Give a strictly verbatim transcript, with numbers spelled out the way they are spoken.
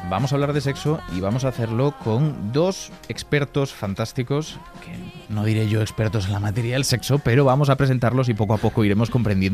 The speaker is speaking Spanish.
vamos a hablar de sexo y vamos a hacerlo con dos expertos fantásticos, que no diré yo expertos en la materia del sexo, pero vamos a presentarlos y poco a poco iremos comprendiendo